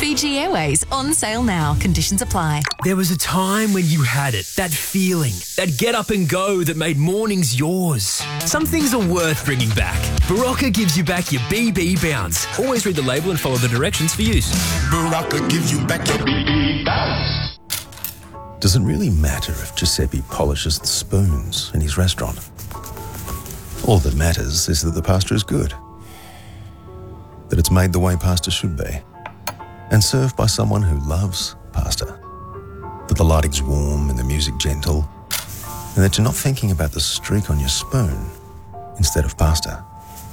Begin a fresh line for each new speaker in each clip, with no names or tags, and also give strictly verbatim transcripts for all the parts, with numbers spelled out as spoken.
Fiji Airways on sale now. Conditions apply.
There was a time when you had it, that feeling, that get up and go that made mornings yours. Some things are worth bringing back. Barocca gives you back your B B bounce. Always read the label and follow the directions for use.
Barocca gives you back your B B bounce.
Does it really matter if Giuseppe polishes the spoons in his restaurant? All that matters is that the pasta is good, that it's made the way pasta should be, and served by someone who loves pasta, that the lighting's warm and the music gentle, and that you're not thinking about the streak on your spoon instead of pasta.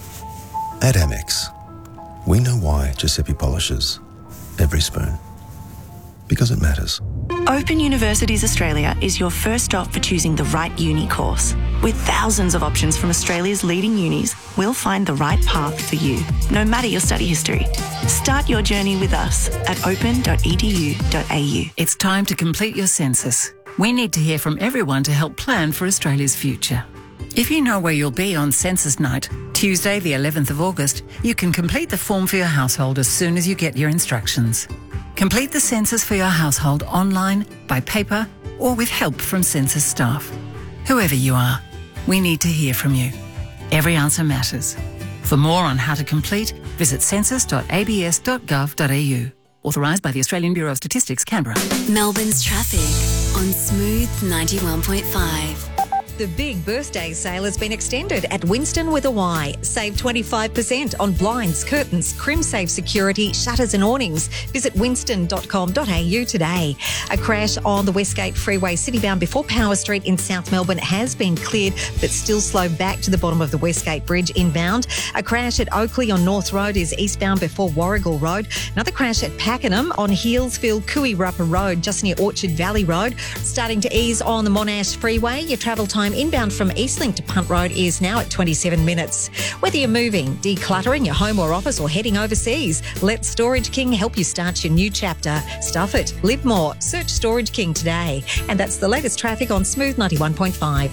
At Amex, we know why Giuseppe polishes every spoon. Because it matters.
Open Universities Australia is your first stop for choosing the right uni course. With thousands of options from Australia's leading unis, we'll find the right path for you, no matter your study history. Start your journey with us at open dot e d u dot a u.
It's time to complete your census. We need to hear from everyone to help plan for Australia's future. If you know where you'll be on census night, Tuesday the eleventh of August, you can complete the form for your household as soon as you get your instructions. Complete the census for your household online, by paper, or with help from census staff. Whoever you are, we need to hear from you. Every answer matters. For more on how to complete, visit census dot a b s dot gov dot a u. Authorised by the Australian Bureau of Statistics, Canberra.
Melbourne's traffic on Smooth ninety-one point five.
The big birthday sale has been extended at Winston with a Y. Save twenty-five percent on blinds, curtains, CrimSafe security, shutters and awnings. Visit winston dot com dot a u today. A crash on the Westgate Freeway citybound before Power Street in South Melbourne has been cleared, but still slow back to the bottom of the Westgate Bridge inbound. A crash at Oakley on North Road is eastbound before Warrigal Road. Another crash at Pakenham on Healesville Cooey-Rupper Road, just near Orchard Valley Road. Starting to ease on the Monash Freeway. Your travel time inbound from Eastlink to Punt Road is now at twenty-seven minutes. Whether you're moving, decluttering your home or office, or heading overseas, let Storage King help you start your new chapter. Stuff it, live more. Search Storage King today. And that's the latest traffic on Smooth ninety-one point five.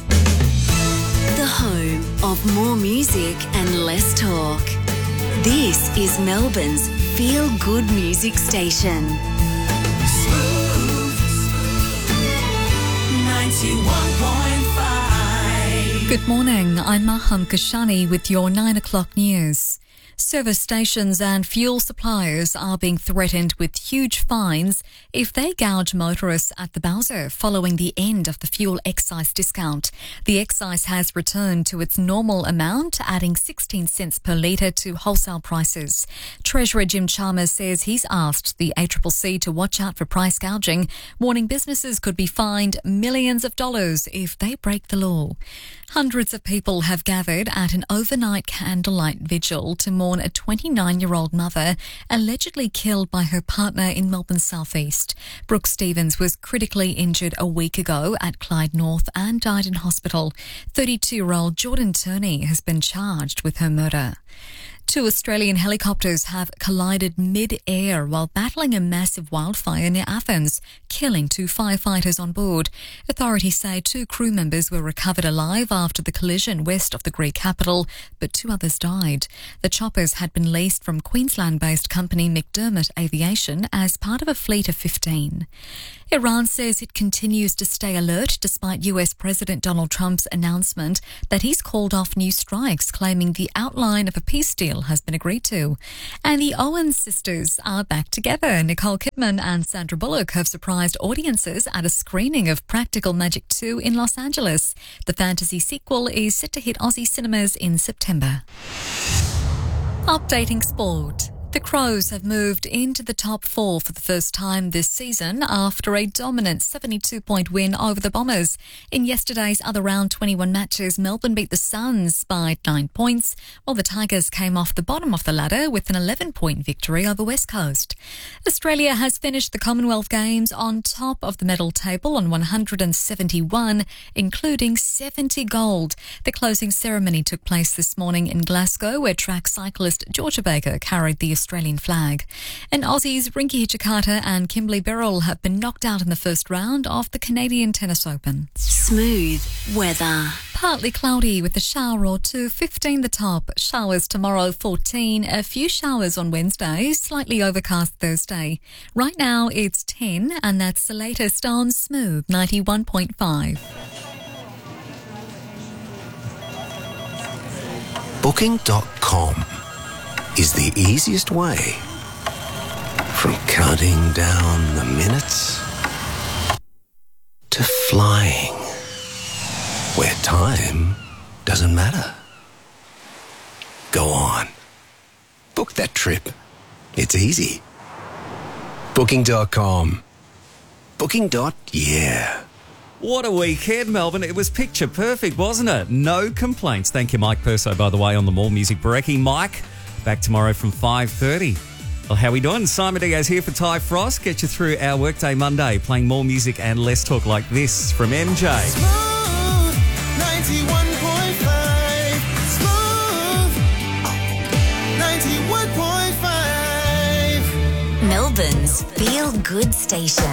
The home of more music and less talk. This is Melbourne's feel-good music station.
Smooth ninety-one point five.
Good morning, I'm Maham Kashani with your nine o'clock news. Service stations and fuel suppliers are being threatened with huge fines if they gouge motorists at the bowser following the end of the fuel excise discount. The excise has returned to its normal amount, adding sixteen cents per litre to wholesale prices. Treasurer Jim Chalmers says he's asked the A C C C to watch out for price gouging, warning businesses could be fined millions of dollars if they break the law. Hundreds of people have gathered at an overnight candlelight vigil to mourn a twenty-nine-year-old mother allegedly killed by her partner in Melbourne's southeast. Brooke Stevens was critically injured a week ago at Clyde North and died in hospital. thirty-two-year-old Jordan Turney has been charged with her murder. Two Australian helicopters have collided mid-air while battling a massive wildfire near Athens, killing two firefighters on board. Authorities say two crew members were recovered alive after the collision west of the Greek capital, but two others died. The choppers had been leased from Queensland-based company McDermott Aviation as part of a fleet of fifteen. Iran says it continues to stay alert despite U S President Donald Trump's announcement that he's called off new strikes, claiming the outline of a peace deal has been agreed to. And the Owens sisters are back together. Nicole Kidman and Sandra Bullock have surprised audiences at a screening of Practical Magic two in Los Angeles. The fantasy sequel is set to hit Aussie cinemas in September. Updating sport. The Crows have moved into the top four for the first time this season after a dominant seventy-two point win over the Bombers. In yesterday's other round twenty-one matches, Melbourne beat the Suns by nine points, while the Tigers came off the bottom of the ladder with an eleven point victory over West Coast. Australia has finished the Commonwealth Games on top of the medal table on one hundred seventy-one, including seventy gold. The closing ceremony took place this morning in Glasgow, where track cyclist Georgia Baker carried the Australian Australian flag. And Aussies Rinky Hijikata and Kimberly Birrell have been knocked out in the first round of the Canadian Tennis Open.
Smooth weather.
Partly cloudy with a shower or two, fifteen the top. Showers tomorrow, fourteen. A few showers on Wednesday, slightly overcast Thursday. Right now it's ten, and that's the latest on Smooth ninety-one point five.
Booking dot com is the easiest way from counting down the minutes to flying, where time doesn't matter. Go on. Book that trip. It's easy. Booking dot com. Booking. Yeah.
What a weekend, Melbourne. It was picture perfect, wasn't it? No complaints. Thank you, Mike Perso, by the way, on the More Music Brekkie. Mike, back tomorrow from five thirty. Well, how we doing? Simon Diaz here for Ty Frost. Get you through our Workday Monday, playing more music and less talk like this from M J.
Smooth ninety-one point five. Smooth ninety-one point five.
Melbourne's Feel Good Station.